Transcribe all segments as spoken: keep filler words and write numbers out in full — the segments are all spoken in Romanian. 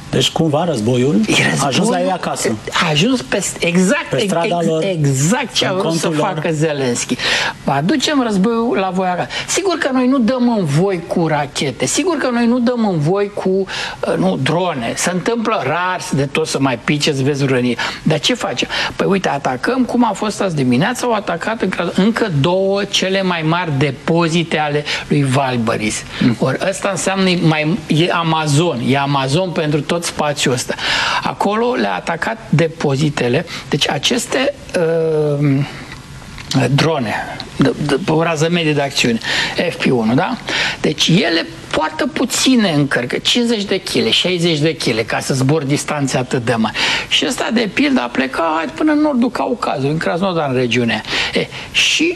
Deci cumva războiul a ajuns la ei acasă. A ajuns peste, exact, pe strada ex, lor, exact ce a vrut să lor. facă Zelenski. Aducem războiul la voi acasă. Sigur că noi nu dăm în voi cu rachete, sigur că noi nu dăm în voi cu nu, drone. Se întâmplă rar de tot să mai pice, să vezi vrănie. Dar ce facem? Păi uite, atacăm, cum a fost azi dimineața, au atacat încă două cele mai mari depozite ale lui Valbăris. Mm. Ori ăsta înseamnă, mai, e Amazon, e Amazon pentru tot spațiul ăsta. Acolo le-a atacat depozitele. Deci aceste uh, drone de, de, pe o rază medie de acțiune, F P unu, da? Deci ele poartă puține încărcă, cincizeci de kilograme, șaizeci de kilograme, ca să zbor distanțe atât de mari. Și ăsta, de pildă, a plecat până în nordul Caucazului, în Krasnodar, în regiunea. E, și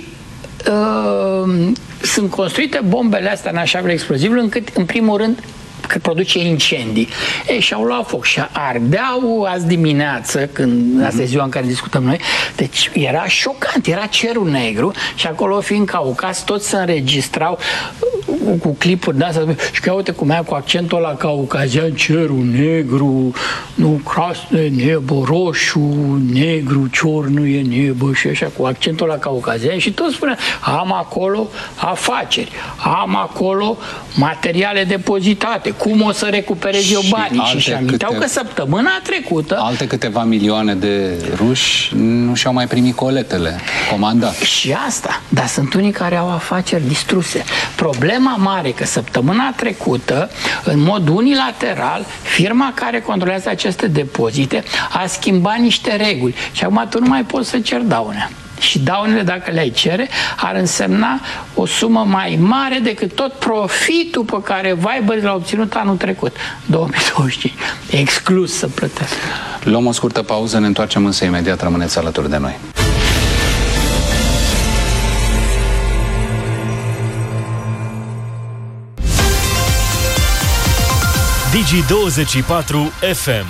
uh, sunt construite bombele astea în așa fel explozibil, încât, în primul rând, că produce incendii. Ei, și-au luat foc și ardeau azi dimineață, când, asta e ziua în care discutăm noi, deci era șocant, era cerul negru și acolo, fiind Caucaz, toți se înregistrau cu clipuri de astea și că uite cum aia cu accentul la caucazian, cerul negru, nu, crasă e nebă, roșu, negru, ciornă e nebă și așa, cu accentul la caucazian și toți spunea, am acolo afaceri, am acolo materiale depozitate, cum o să recuperez eu banii? Și își aminteau câte... că săptămâna trecută alte câteva milioane de ruși nu și-au mai primit coletele comandate. Și asta, dar sunt unii care au afaceri distruse. Problema mare e că săptămâna trecută, în mod unilateral, firma care controlează aceste depozite a schimbat niște reguli și acum tu nu mai poți să ceri daune. Și daunele, dacă le-ai cere, ar însemna o sumă mai mare decât tot profitul pe care Viber l-a obținut anul trecut, două mii douăzeci și cinci. Exclus să plătească. Luăm o scurtă pauză, ne întoarcem însă imediat, rămâneți alături de noi. Digi douăzeci și patru F M.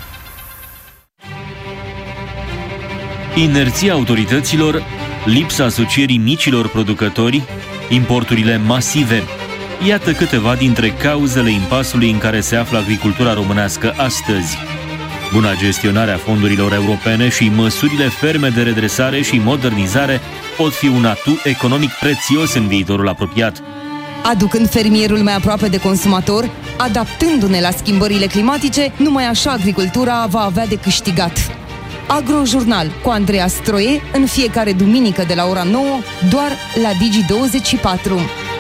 Inerția autorităților, lipsa asocierii micilor producători, importurile masive. Iată câteva dintre cauzele impasului în care se află agricultura românească astăzi. Buna gestionare a fondurilor europene și măsurile ferme de redresare și modernizare pot fi un atu economic prețios în viitorul apropiat. Aducând fermierul mai aproape de consumator, adaptându-ne la schimbările climatice, numai așa agricultura va avea de câștigat. Agrojurnal cu Andreea Stroie, în fiecare duminică de la ora nouă, doar la Digi douăzeci și patru.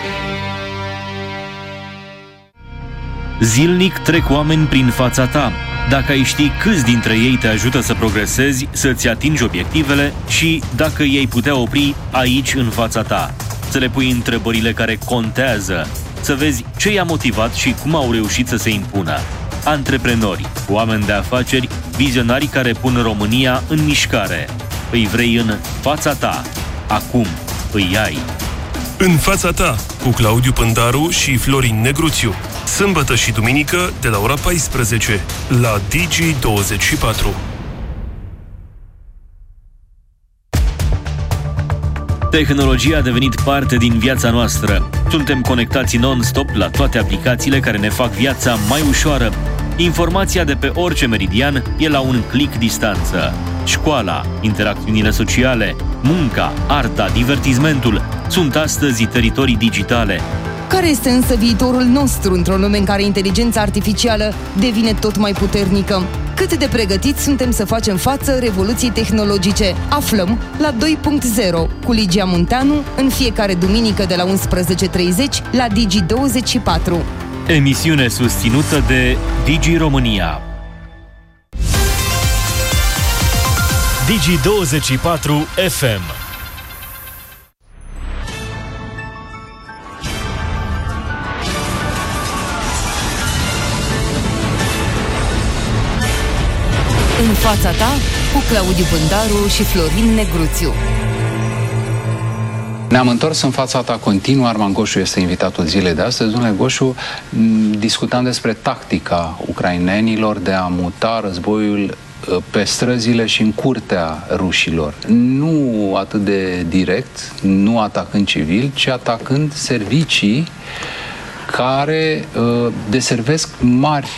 Zilnic trec oameni prin fața ta. Dacă ai ști câți dintre ei te ajută să progresezi, să-ți atingi obiectivele și dacă ei putea opri aici în fața ta. Să le pui întrebările care contează, să vezi ce i-a motivat și cum au reușit să se impună. Antreprenori, oameni de afaceri, vizionari care pun România în mișcare. Îi vrei în fața ta. Acum îi ai. În fața ta, cu Claudiu Pândaru și Florin Negruțiu. Sâmbătă și duminică de la ora paisprezece la Digi douăzeci și patru. Tehnologia a devenit parte din viața noastră. Suntem conectați non-stop la toate aplicațiile care ne fac viața mai ușoară. Informația de pe orice meridian e la un click distanță. Școala, interacțiunile sociale, munca, arta, divertismentul sunt astăzi teritorii digitale. Care este însă viitorul nostru într-o lume în care inteligența artificială devine tot mai puternică? Cât de pregătiți suntem să facem față revoluției tehnologice? Aflăm la doi punct zero cu Ligia Munteanu în fiecare duminică de la unsprezece treizeci la Digi douăzeci și patru. Emisiune susținută de Digi România. Digi douăzeci și patru F M. În fața ta, cu Claudiu Pândaru și Florin Negruțiu. Ne-am întors în fața ta continuă. Arman Goșu este invitatul zilei de astăzi. Domnule Goșu, discutam despre tactica ucrainenilor de a muta războiul pe străzile și în curtea rușilor. Nu atât de direct, nu atacând civil, ci atacând servicii care uh, deservesc mari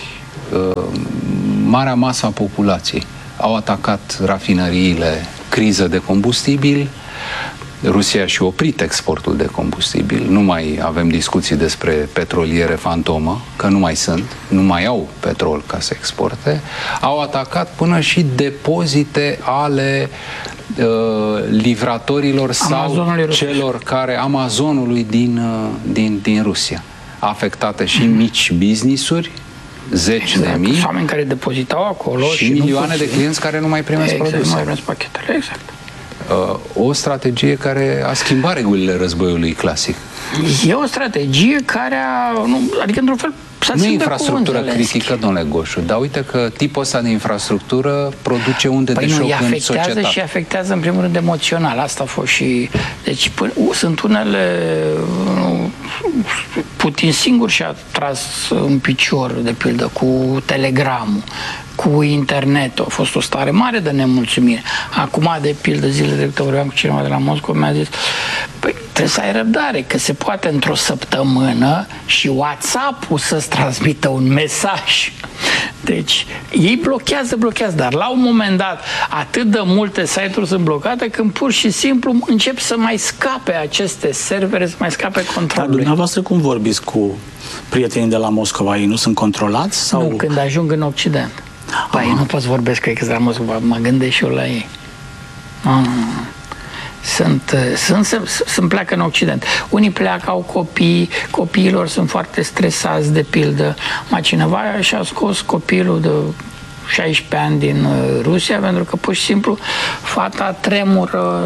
uh, marea masă a populației. Au atacat rafinăriile, criză de combustibil. Rusia și-a oprit exportul de combustibil. Nu mai avem discuții despre petroliere fantomă, că nu mai sunt, nu mai au petrol ca să exporte. Au atacat până și depozite ale uh, livratorilor sau celor care, Amazonului din, uh, din, din Rusia. Afectate și mm. mici business-uri, zeci exact. de mii. Oameni care depozitau acolo și, și milioane de clienți care nu mai primesc exact, produse. nu mai primesc pachetele, exact. O strategie care a schimbat regulile războiului clasic. E o strategie care a, nu, adică într-un fel nu e infrastructură critică, domnule Goșu, dar uite că tipul ăsta de infrastructură produce unde păi de nu, șoc în societate. afectează și afectează în primul rând emoțional. Asta a fost și... Deci până, sunt unele... Nu, Putin singur și-a tras în picior, de pildă, cu telegramul, cu internetul. A fost o stare mare de nemulțumire. Acum, de pildă, zilele trecute vorbeam cu cineva de la Moscova, mi-a zis, păi trebuie să ai răbdare, că se poate într-o săptămână și WhatsApp-ul să-ți transmită un mesaj. Deci, ei blochează, blochează, dar la un moment dat atât de multe site-uri sunt blocate când pur și simplu încep să mai scape aceste servere, să mai scape controlului. Dar dumneavoastră cum vorbiți cu prietenii de la Moscova? Ei nu sunt controlați? Sau... Nu, când ajung în Occident. Păi, nu pot să vorbesc cu ei că de la Moscova, mă gândesc și eu la ei. Ah. Sunt, sunt, sunt, sunt pleacă în Occident. Unii pleacă, au copii, copiilor sunt foarte stresați, de pildă. Mai cineva și-a scos copilul de șaisprezece ani din Rusia pentru că pur și simplu fata tremură,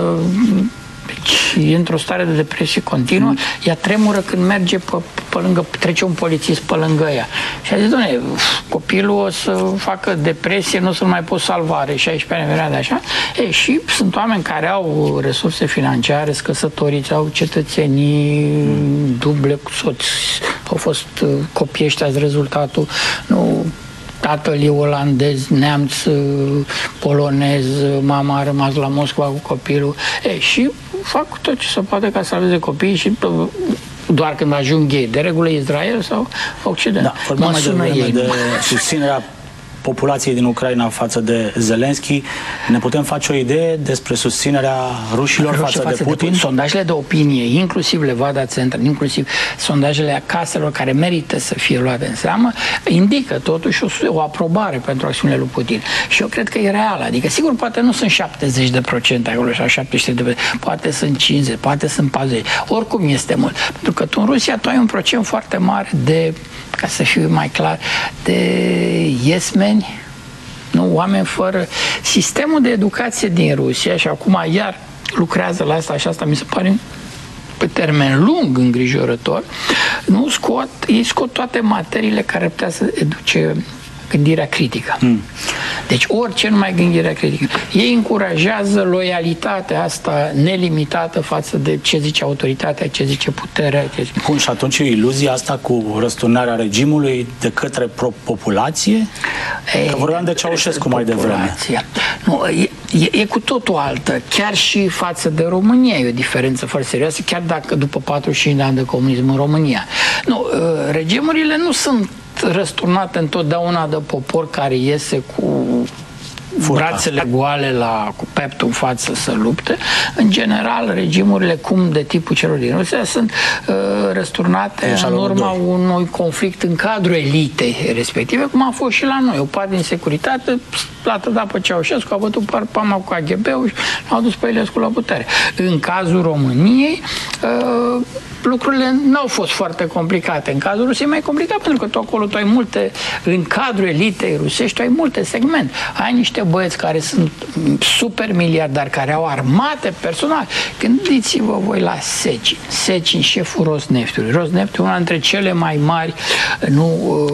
deci e într-o stare de depresie continuă, ea tremură când merge pe, pe lângă, trece un polițist pe lângă ea. Și a zis, doamne, copilul o să facă depresie, nu o să-l mai pot salva, are șaisprezece ani de așa. E, și sunt oameni care au resurse financiare, scăsătoriți, au cetățenii mm. duble cu soți, au fost copii ăștia, rezultatul, nu... Tatăl e olandez, neamț, polonez, mama a rămas la Moscova cu copilul. E, și fac tot ce se poate ca să salveze copiii și doar când ajung ei, de regulă Israel sau Occident. Da, vorbeam mai devreme de susținerea populației din Ucraina față de Zelenski. Ne putem face o idee despre susținerea rușilor față, față de Putin? De, sondajele de opinie, inclusiv Levada Center, inclusiv sondajele acaselor care merită să fie luate în seamă, indică totuși o, o aprobare pentru acțiunile lui Putin. Și eu cred că e reală. Adică, sigur, poate nu sunt șaptezeci de procente acolo sau șaptezeci de procente, poate sunt cincizeci, poate sunt patruzeci. Oricum este mult. Pentru că tu în Rusia tu ai un procent foarte mare de, ca să fiu mai clar, de yes-meni, nu, oameni fără... Sistemul de educație din Rusia, și acum iar lucrează la asta și asta mi se pare pe termen lung îngrijorător, nu scot, ei scot toate materiile care putea să educe gândirea critică. Mm. Deci orice numai gândirea critică. Ei încurajează loialitatea asta nelimitată față de ce zice autoritatea, ce zice puterea. Ce zice... Bun, și atunci iluzia asta cu răsturnarea regimului de către populație? Ei, că vorbeam de Ceaușescu mai devreme. Nu, e, e, e cu totul altă. Chiar și față de România e o diferență foarte serioasă, chiar dacă după patruzeci și cinci de ani de comunism în România. Nu, regimurile nu sunt răsturnate întotdeauna de popor care iese cu Furta. brațele goale la, cu peptul în față să lupte. În general, regimurile cum de tipul celor din Rusia sunt uh, răsturnate în urma unui conflict în cadrul elitei respective, cum a fost și la noi. O parte din securitate l-a trădat pe Ceaușescu, a bătut parpama cu K G B-ul și l-au dus pe Iliescu la putere. În cazul României, uh, lucrurile nu au fost foarte complicate. În cazul Rusiei e mai complicat, pentru că tu acolo tu ai multe, în cadrul elitei rusești, tu ai multe segmente. Ai niște băieți care sunt super miliardari, care au armate personale. Gândiți-vă voi la Secin. Secin, șeful Rosneftului. Rosneft e una dintre cele mai mari, nu,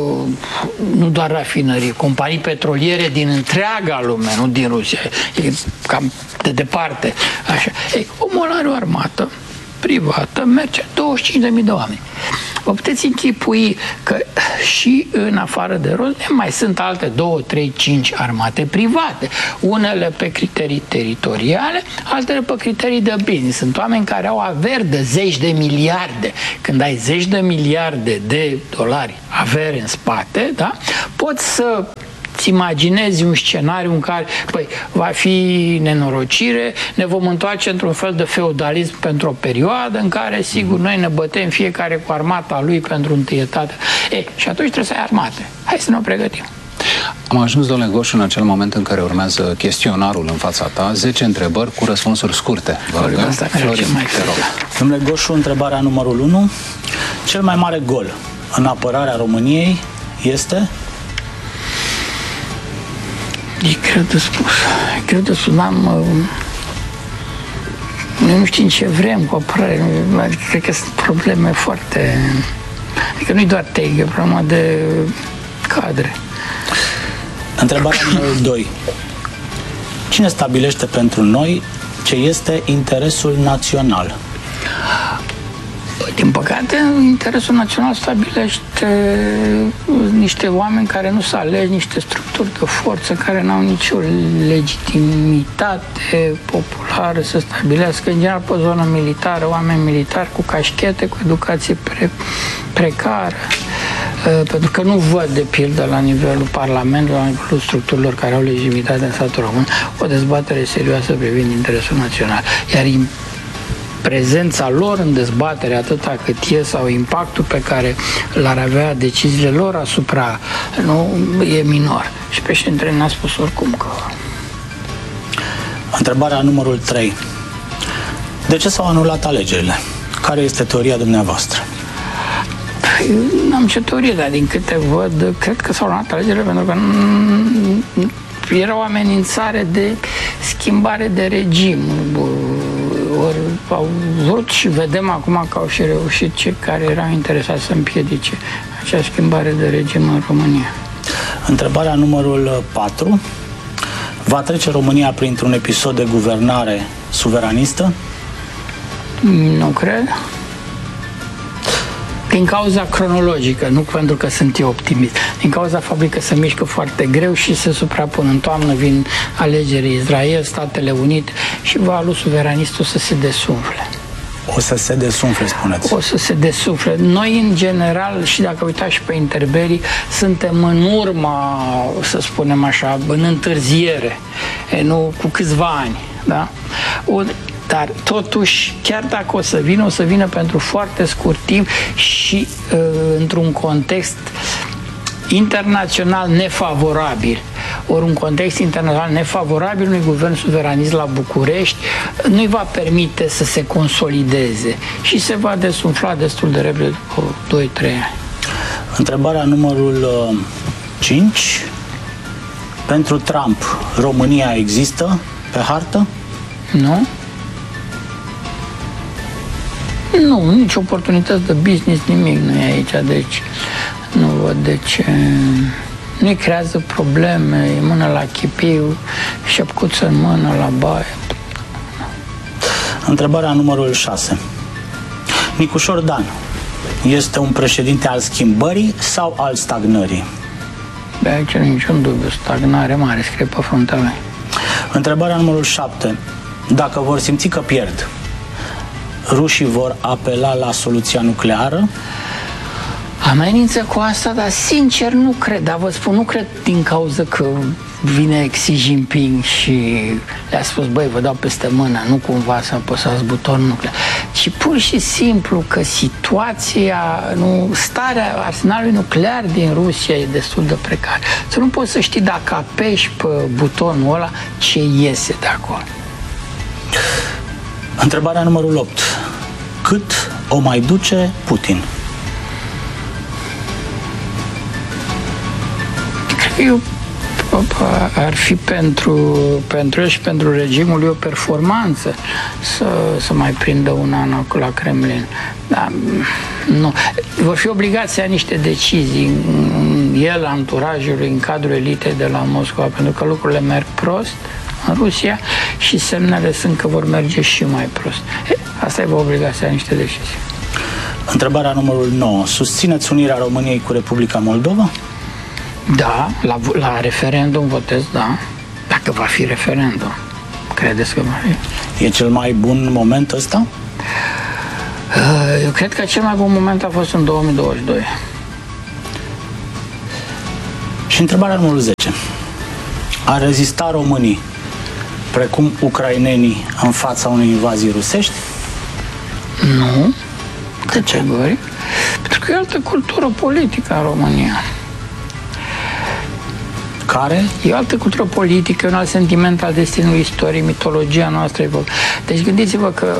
nu doar rafinării, companii petroliere din întreaga lume, nu din Rusia. E cam de departe. Așa. Ei, omul are o armată privată, merge douăzeci și cinci de mii de oameni. vă puteți închipui că și în afară de Rosneft mai sunt alte două, trei, cinci armate private. Unele pe criterii teritoriale, altele pe criterii de business. Sunt oameni care au averi de zeci de miliarde. Când ai zeci de miliarde de dolari avere în spate, da? Poți să îți imaginezi un scenariu în care, păi, va fi nenorocire, ne vom întoarce într-un fel de feudalism pentru o perioadă în care, sigur, noi ne bătem fiecare cu armata lui pentru întâietate. E, și atunci trebuie să ai armate. Hai să ne o pregătim. Am ajuns, domnule Goșu, în acel moment în care urmează chestionarul în fața ta, zece întrebări cu răspunsuri scurte. Vă rugăm. Florin, te rog. Domnule Goșu, întrebarea numărul unu. Cel mai mare gol în apărarea României este? E greu de spus. E greu de spus. N-am... Noi nu știm ce vrem cu apărare. Adică, cred că sunt probleme foarte... Adică nu-i doar tehnică, e problema de cadre. Întrebarea numărul doi. Cine stabilește pentru noi ce este interesul național? Din păcate, interesul național stabilește niște oameni care nu s-au ales, niște structuri de forță care n-au nicio legitimitate populară să stabilească, în general, pe zonă militară, oameni militari cu cașchete, cu educație pre precară, pentru că nu văd, de pildă, la nivelul Parlamentului, la nivelul structurilor care au legitimitate în statul român, o dezbatere serioasă privind interesul național. Iar prezența lor în dezbatere, atâta cât e, sau impactul pe care l-ar avea deciziile lor asupra, nu, e minor. Și președintele ne-a spus oricum că... Întrebarea numărul trei. De ce s-au anulat alegerile? Care este teoria dumneavoastră? N-am ce teorie, dar din câte văd, cred că s-au anulat alegerile pentru că era o amenințare de schimbare de regim. Ori au vrut și vedem acum că au și reușit cei care erau interesați să împiedice acea schimbare de regim în România. Întrebarea numărul patru. Va trece România printr-un episod de guvernare suveranistă? Nu cred. Din cauza cronologică, nu pentru că sunt eu optimist. Din cauza faptului că se mișcă foarte greu și se suprapun. În toamnă vin alegeri Israel, Statele Unite și valul suveranistul să se desumfle. O să se desumfle, spuneți. O să se desumfle. Noi, în general, și dacă uitați și pe interberii, suntem în urma, să spunem așa, în întârziere, nu cu câțiva ani. Da? O, dar totuși, chiar dacă o să vină, o să vină pentru foarte scurt timp și uh, într-un context internațional nefavorabil. Ori un context internațional nefavorabil unui guvern suveranist la București nu-i va permite să se consolideze și se va desumfla destul de repede după doi trei ani. Întrebarea numărul cinci. Pentru Trump, România există pe hartă? Nu. Nu, nici oportunități de business, nimic nu e aici, deci nu văd de ce. Nu-i creează probleme, e mână la chipiu, șepcuță în mână la baie. Întrebarea numărul șase. Nicușor Dan este un președinte al schimbării sau al stagnării? De aici niciun dubiu, stagnare mare, scrie pe fruntea lui. Întrebarea numărul șapte. Dacă vor simți că pierd, rușii vor apela la soluția nucleară? Amenință cu asta, dar sincer nu cred, dar vă spun, nu cred din cauza că vine Xi Jinping și le-a spus, băi, vă dau peste mână, nu cumva să apăsați butonul nuclear, ci pur și simplu că situația, nu, starea arsenalului nuclear din Rusia e destul de precară. Să nu poți să știi dacă apeși pe butonul ăla ce iese de acolo. Întrebarea numărul opt. Cât o mai duce Putin? Eu, ar fi pentru, pentru el și pentru regimul lui o performanță să, să mai prindă un an la Kremlin. Dar nu. Vor fi obligați să ia niște decizii în el, anturajul, în cadrul elitei de la Moscova, pentru că lucrurile merg prost în Rusia și semnele sunt că vor merge și mai prost. E, asta îi va obliga să ia niște decizii. Întrebarea numărul nouă. Susțineți unirea României cu Republica Moldova? Da, la, la referendum votez, da. Dacă va fi referendum. Credeți că va fi? E cel mai bun moment ăsta? Eu cred că cel mai bun moment a fost în două mii douăzeci și doi. Și întrebarea numărul zece. Ar rezista românii precum ucrainenii în fața unei invazii rusești? Nu. Categoric. Pentru că e altă cultură politică în România. Care? E o altă cultură politică, un alt sentiment al destinului istoriei, mitologia noastră. Deci gândiți-vă că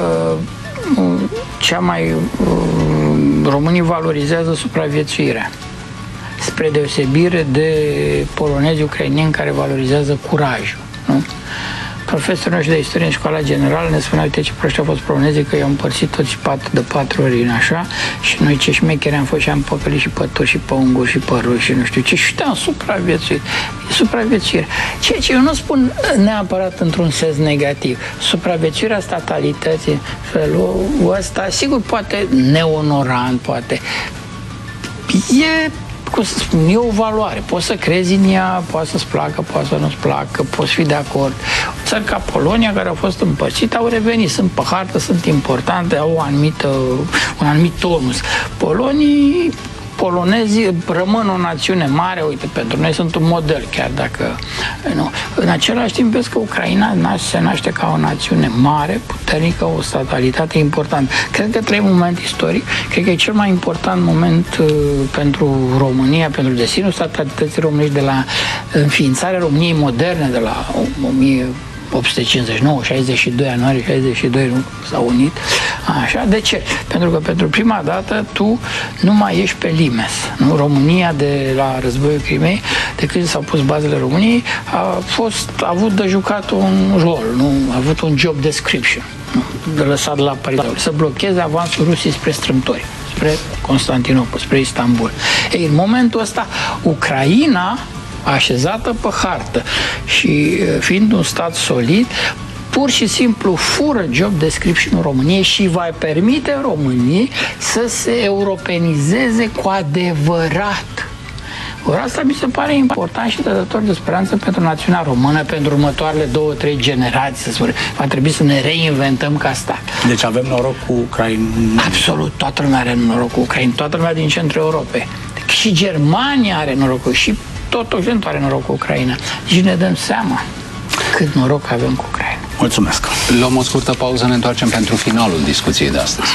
cea mai... românii valorizează supraviețuirea, spre deosebire de polonezi ucraineni care valorizează curajul, nu? Profesorul nostru de istorie în școala generală ne spunea, uite ce proști au fost polonezii, că i-au împărțit toți patru, de patru ori în așa, și noi ce șmecheri am fost și am păcălit și pe turci și pe unguri și pe ruși și nu știu ce, și uite, am supraviețuit. E supraviețuire. Ceea ce eu nu spun neapărat într-un sens negativ. Supraviețuirea statalității, felul ăsta, sigur, poate neonorant, poate e... cum să spun, e o valoare. Poți să crezi în ea, poate să-ți placă, poate să nu-ți placă, poți fi de acord. Țări ca Polonia, care au fost împărțite, au revenit, sunt pe hartă, sunt importante, au o anumită, un anumit tonus. Polonii, polonezii rămân o națiune mare, uite, pentru noi sunt un model, chiar dacă nu. În același timp, vezi că Ucraina se naște ca o națiune mare, puternică, o statalitate importantă. Cred că trăim un moment istoric, cred că e cel mai important moment uh, pentru România, pentru destinul statalității românești, de la înființarea României moderne, de la o mie opt sute cincizeci și nouă, șaizeci și doi, ianuarie șaizeci și doi, nu s-au unit. Așa, de ce? Pentru că pentru prima dată tu nu mai ești pe limes. Nu? România de la războiul Crimei, de când s-au pus bazele României, a fost, a avut de jucat un rol, nu? A avut un job description, nu? De lăsat la Paris, să blocheze avansul Rusiei spre strâmtori, spre Constantinopol, spre Istanbul. Ei, în momentul ăsta, Ucraina, așezată pe hartă și fiind un stat solid, pur și simplu fură job description-ul României și va permite României să se europenizeze cu adevărat. Ori asta mi se pare important și dătător de speranță pentru națiunea română, pentru următoarele două, trei generații, să spune. Va trebui să ne reinventăm ca stat. Deci avem noroc cu Ucraina? Absolut, toată lumea are noroc cu Ucraina, toată lumea din centrul Europei. Și Germania are noroc, și tot Occidentul are noroc cu Ucraina. Și ne dăm seama cât noroc avem cu Ucraina. Mulțumesc! Luăm o scurtă pauză, ne întoarcem pentru finalul discuției de astăzi.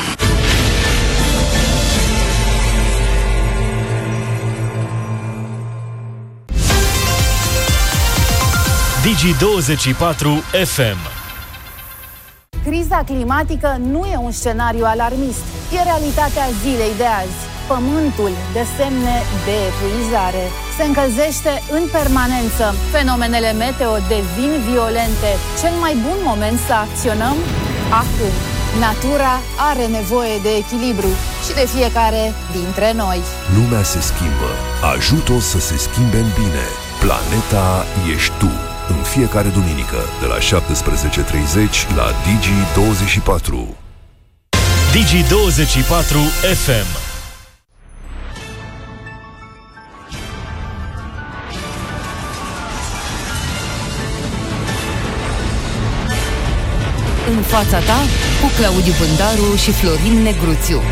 Digi douăzeci și patru F M. Criza climatică nu e un scenariu alarmist. E realitatea zilei de azi. Pământul dă semne de epuizare. Se încălzește în permanență. Fenomenele meteo devin violente. Cel mai bun moment să acționăm? Acum. Natura are nevoie de echilibru și de fiecare dintre noi. Lumea se schimbă. Ajută-o să se schimbe în bine. Planeta ești tu. În fiecare duminică, de la șaptesprezece treizeci la Digi douăzeci și patru. Digi douăzeci și patru F M. În fața ta, cu Claudiu Bândaru și Florin Negruțiu.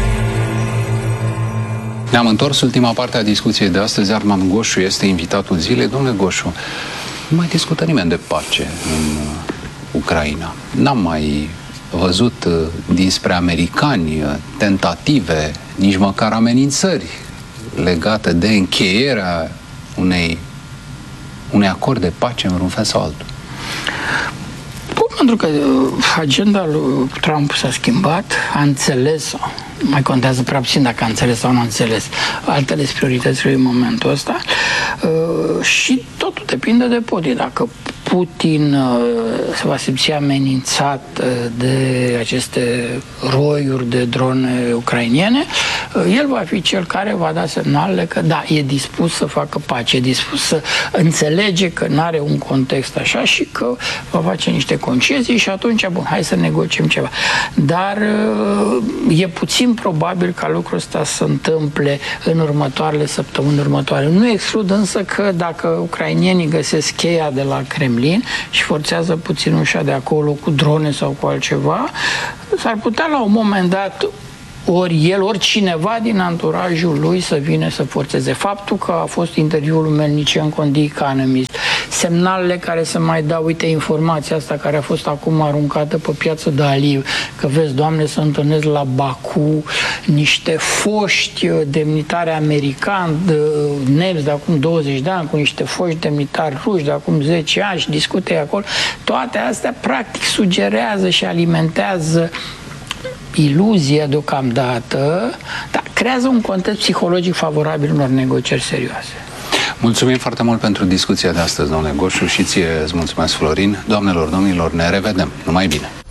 Ne-am întors, ultima parte a discuției de astăzi. Arman Goșu este invitatul zilei. Domnule Goșu, nu mai discută nimeni de pace în Ucraina. N-am mai văzut dinspre americani tentative, nici măcar amenințări legate de încheierea unei, unei acord de pace în un fel sau altul. Pentru că agenda lui Trump s-a schimbat, a înțeles, mai contează prea puțin dacă a înțeles sau nu a înțeles altele prioritățile în momentul ăsta, și totul depinde de Putin. Dacă Putin se va simți amenințat de aceste roiuri de drone ucrainene, el va fi cel care va da semnalele că da, e dispus să facă pace, e dispus să înțelege că nu are un context așa și că va face niște concesii și atunci, bun, hai să negociem ceva. Dar e puțin probabil ca lucrul ăsta să întâmple în următoarele săptămâni următoare. Nu exclud însă că dacă ucrainienii găsesc cheia de la Kremlin și forțează puțin ușa de acolo cu drone sau cu altceva, s-ar putea la un moment dat ori el, ori cineva din anturajul lui să vină să forțeze. Faptul că a fost interviul lui Melnicenko în The Economist, semnalele care se mai dau, uite, informația asta care a fost acum aruncată pe piață de Aliv, că vezi, Doamne, să întâlnesc la Baku niște foști demnitari americani, nemți de acum douăzeci de ani, cu niște foști demnitari ruși de acum zece ani și discute acolo. Toate astea, practic, sugerează și alimentează iluzia deocamdată, dar creează un context psihologic favorabil unor negocieri serioase. Mulțumim foarte mult pentru discuția de astăzi, domnule Goșu, și ție îți mulțumesc, Florin. Doamnelor, domnilor, ne revedem. Numai bine!